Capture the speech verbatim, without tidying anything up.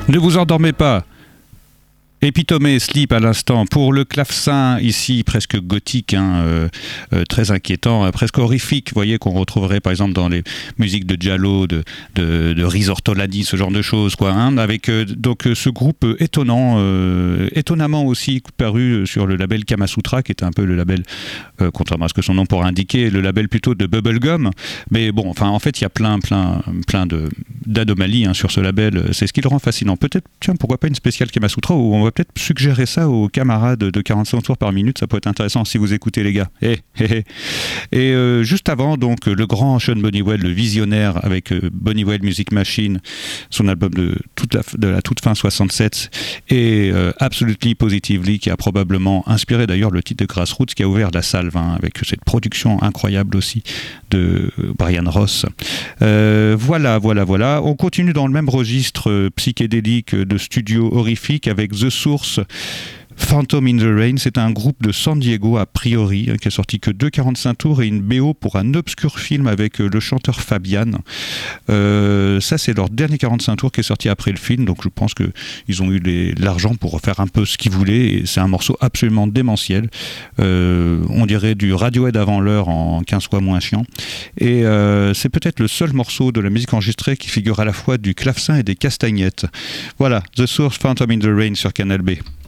Ne vous endormez pas. Épitomé, Sleep à l'instant, pour le clavecin ici presque gothique, hein, euh, euh, très inquiétant, euh, presque horrifique, vous voyez, qu'on retrouverait par exemple dans les musiques de Giallo, de, de, de Riz Ortolani, ce genre de choses, quoi, hein, avec euh, donc euh, ce groupe euh, étonnant, euh, étonnamment aussi paru sur le label Kamasutra, qui est un peu le label, euh, contrairement à ce que son nom pourrait indiquer, le label plutôt de Bubblegum, mais bon, enfin en fait il y a plein, plein, plein de, d'anomalies hein, sur ce label, c'est ce qui le rend fascinant. Peut-être, tiens, pourquoi pas une spéciale Kamasutra où on va peut-être suggérer ça aux camarades de quarante-cinq tours par minute, ça peut être intéressant si vous écoutez les gars. Hey, hey, hey. Et euh, juste avant, donc le grand Sean Bonniwell, le visionnaire avec euh, Bonniwell Music Machine, son album de, toute la, de la toute fin soixante-sept, et euh, Absolutely Positively, qui a probablement inspiré d'ailleurs le titre de Grassroots, qui a ouvert la salve hein, avec cette production incroyable aussi de Brian Ross. Euh, voilà, voilà, voilà. On continue dans le même registre euh, psychédélique de studio horrifique avec The Source, Phantom in the Rain. C'est un groupe de San Diego a priori, hein, qui a sorti que deux quarante-cinq tours et une B O pour un obscur film avec euh, le chanteur Fabian. Euh, ça c'est leur dernier quarante-cinq tours qui est sorti après le film, donc je pense qu'ils ont eu les, l'argent pour faire un peu ce qu'ils voulaient, et c'est un morceau absolument démentiel. Euh, on dirait du Radiohead avant l'heure en quinze fois moins chiant, et euh, c'est peut-être le seul morceau de la musique enregistrée qui figure à la fois du clavecin et des castagnettes. Voilà, The Source, Phantom in the Rain sur Canal B.